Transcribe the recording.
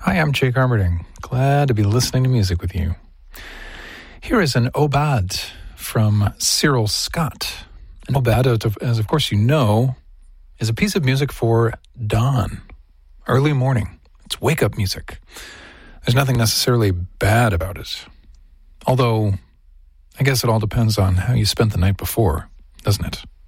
Hi, I'm Jake Armerding. Glad to be listening to music with you. Here is an Obad from Cyril Scott. An Obad, as of course you know, is a piece of music for dawn, early morning. It's wake-up music. There's nothing necessarily bad about it. Although, I guess it all depends on how you spent the night before, doesn't it?